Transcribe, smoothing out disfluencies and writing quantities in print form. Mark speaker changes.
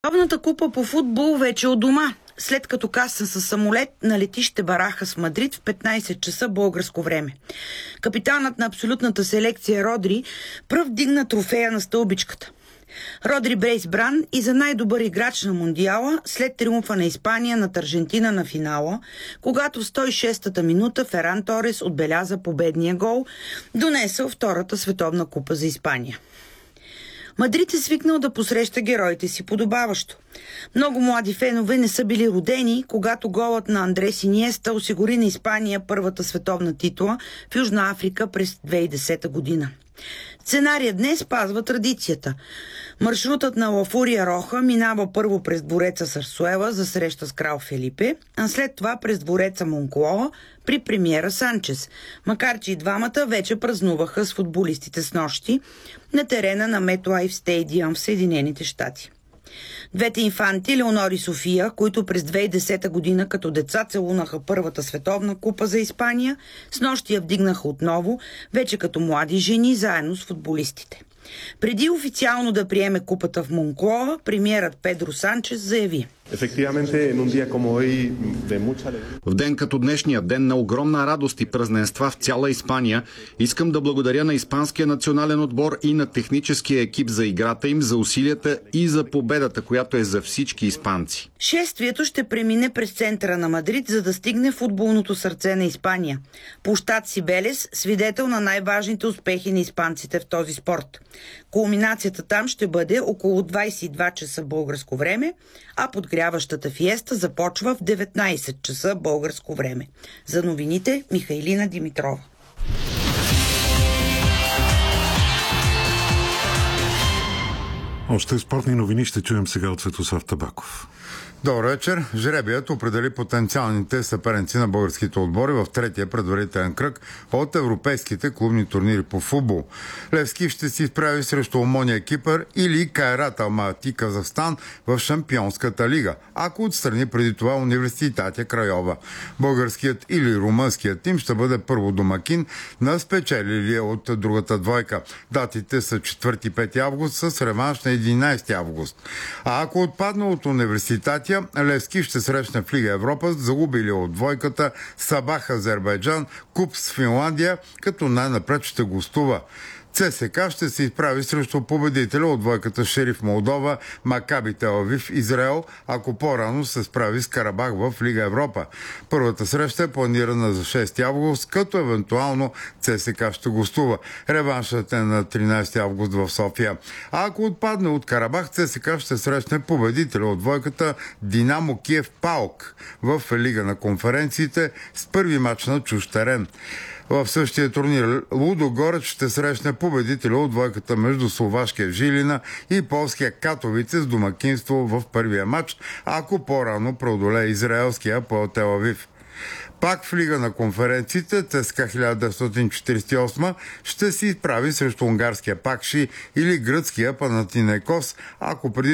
Speaker 1: Световната купа по футбол вече у дома, след като кацна със самолет на летище Барахас в Мадрид в 15 часа българско време. Капитанът на абсолютната селекция Родри пръв дигна трофея на стълбичката. Родри бе избран и за най-добър играч на Мондиала след триумфа на Испания над Аржентина на финала, когато в 106-та минута Феран Торес отбеляза победния гол, донесъл втората световна купа за Испания. Мадрид е свикнал да посреща героите си подобаващо. Много млади фенове не са били родени, когато голът на Андрес Иниеста осигури на Испания първата световна титла в Южна Африка през 2010 година. Сценария днес спазва традицията. Маршрутът на Ла Фурия Роха минава първо през двореца Сарсуела за среща с крал Фелипе, а след това през двореца Монклоа при премиера Санчес, макар че и двамата вече празнуваха с футболистите снощи на терена на MetLife Stadium в Съединените щати. Двете инфанти, Леонор и София, които през 2010 година като деца целунаха първата световна купа за Испания, снощи я вдигнаха отново, вече като млади жени, заедно с футболистите. Преди официално да приеме купата в Монклоа, премиерът Педро Санчес заяви:
Speaker 2: В ден като днешния, ден на огромна радост и празненства в цяла Испания, искам да благодаря на испанския национален отбор и на техническия екип за играта им, за усилията и за победата, която е за всички испанци.
Speaker 1: Шествието ще премине през центъра на Мадрид, за да стигне футболното сърце на Испания. Площад Сибелес, свидетел на най-важните успехи на испанците в този спорт. Кулминацията там ще бъде около 22 часа българско време, а подгряващата фиеста започва в 19 часа българско време. За новините Михайлина Димитрова.
Speaker 3: Още спортни новини ще чуем сега от Светослав Табаков.
Speaker 4: Добър вечер. Жребият определи потенциалните съперници на българските отбори в третия предварителен кръг от европейските клубни турнири по футбол. Левски ще се изправи срещу Омония Кипър или Кайрат Алмати Казахстан в Шампионската лига, ако отстрани преди това Университетя Крайова. Българският или румънският тим ще бъде първо домакин на спечелилия от другата двойка. Датите са 4-5 август с реванш на 11 август. А ако отпадне от Университетя, Левски ще срещне в Лига Европа загубили от двойката Сабах Азербайджан, Куп с Финландия, като най-напред ще гостува. ЦСКА ще се изправи срещу победителя от двойката Шериф Молдова, Макаби Тел Авив Израел, ако по-рано се справи с Карабах в Лига Европа. Първата среща е планирана за 6 август, като евентуално ЦСКА ще гостува. Реваншът е на 13 август в София. А ако отпадне от Карабах, ЦСКА ще срещне победителя от двойката Динамо Киев Паук в Лига на конференциите с първи мач на чужд терен. В същия турнир Лудогорец ще срещне победителя от двойката между словашкия Жилина и полския Катовице с домакинство в първия матч, ако по-рано преодолее израелския по Тел Авив. Пак в Лига на конференциите ЦСКА 1948 ще се изправи срещу унгарския Пакши или гръцкия Панатинайкос, ако преди